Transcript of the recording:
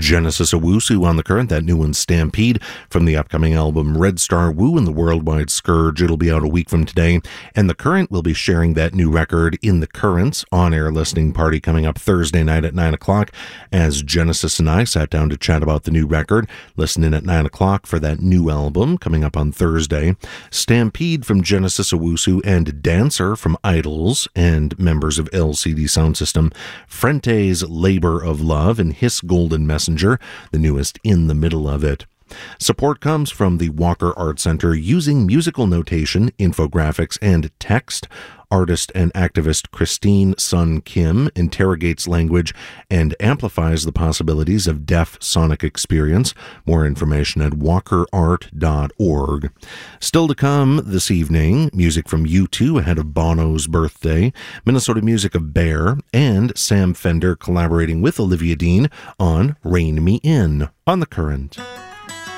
Genesis Owusu on the current, that new one Stampede from the upcoming album Red Star Woo and the Worldwide Scourge. It'll be out a week from today. And the current will be sharing that new record in the Currents on-air listening party coming up Thursday night at 9 o'clock as Genesis and I sat down to chat about the new record. Listen in at 9 o'clock for that new album coming up on Thursday. Stampede from Genesis Owusu and Dancer from Idols and members of LCD Soundsystem. Frente's Labor of Love and His Golden Messenger, the newest in the middle of it. Support comes from the Walker Art Center using musical notation, infographics, and text. Artist and activist Christine Sun Kim interrogates language and amplifies the possibilities of deaf sonic experience. More information at walkerart.org. Still to come this evening, music from U2 ahead of Bono's birthday, Minnesota music of Bear, and Sam Fender collaborating with Olivia Dean on Rein Me In on The Current.